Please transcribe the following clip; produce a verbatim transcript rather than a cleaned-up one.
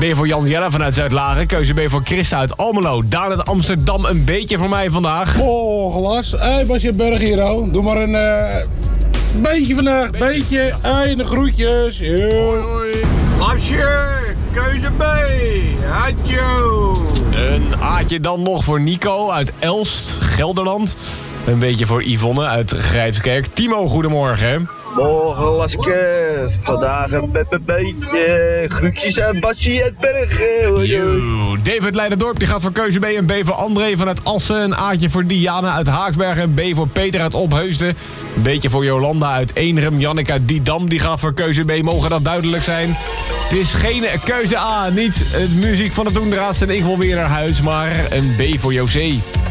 B voor Jan Jelle vanuit Zuid-Laren. Keuze B voor Christa uit Almelo. Daan uit Amsterdam, een beetje voor mij vandaag. Oh, glas. Hé, hey, Basje Berg hier, oh. Doe maar een uh, beetje vandaag. Beetje. beetje. Hey, de groetjes. Yo. Hoi, hoi. Lasje, keuze B. Hadjo. Een A'tje dan nog voor Nico uit Elst, Gelderland. Een beetje voor Yvonne uit Grijpskerk. Timo, goedemorgen. Morgen, Laske. Vandaag een beetje groetjes aan Basje uit Bergen. Yo. David Leiderdorp die gaat voor keuze B. Een B voor André vanuit Assen. Een A'tje voor Diana uit Haaksbergen. Een B voor Peter uit Opheusden. Een beetje voor Jolanda uit Eenrum. Jannik uit Didam die gaat voor keuze B. Mogen dat duidelijk zijn? Het is geen keuze A. Niet het muziek van de Toendra's en ik wil weer naar huis. Maar een B voor José.